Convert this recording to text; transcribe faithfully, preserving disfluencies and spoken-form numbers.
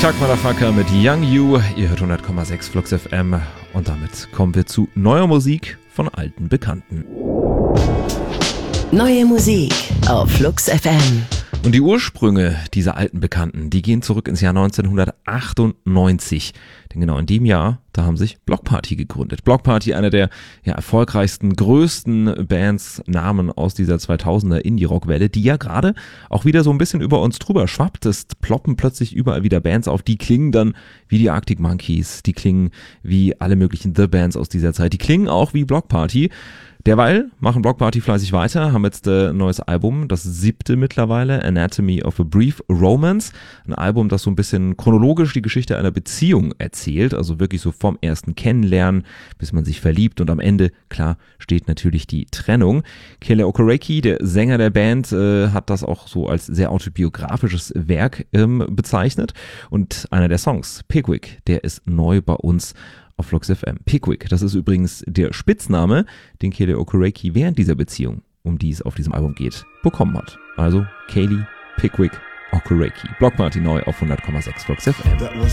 Tag, Motherfucker mit Young You. Ihr hört hundert Komma sechs Flux F M und damit kommen wir zu neuer Musik von alten Bekannten. Neue Musik auf Flux F M. Und die Ursprünge dieser alten Bekannten, die gehen zurück ins Jahr neunzehnhundertachtundneunzig. Denn genau in dem Jahr, da haben sich Bloc Party gegründet. Bloc Party, einer der ja, erfolgreichsten, größten Bands, Namen aus dieser zweitausender Indie-Rock-Welle, die ja gerade auch wieder so ein bisschen über uns drüber schwappt. Es ploppen plötzlich überall wieder Bands auf, die klingen dann wie die Arctic Monkeys, die klingen wie alle möglichen The-Bands aus dieser Zeit, die klingen auch wie Bloc Party. Derweil machen Bloc Party fleißig weiter, haben jetzt ein äh, neues Album, das siebte mittlerweile, Anatomy of a Brief Romance. Ein Album, das so ein bisschen chronologisch die Geschichte einer Beziehung erzählt, also wirklich so vom ersten Kennenlernen, bis man sich verliebt und am Ende, klar, steht natürlich die Trennung. Kele Okereke, der Sänger der Band, äh, hat das auch so als sehr autobiografisches Werk ähm, bezeichnet und einer der Songs, Pickwick, der ist neu bei uns auf Flux F M. Pickwick, das ist übrigens der Spitzname, den Kele Okereke während dieser Beziehung, um die es auf diesem Album geht, bekommen hat. Also Kele Pickwick Okereke. Bloc Party neu auf hundert Komma sechs Flux F M. That was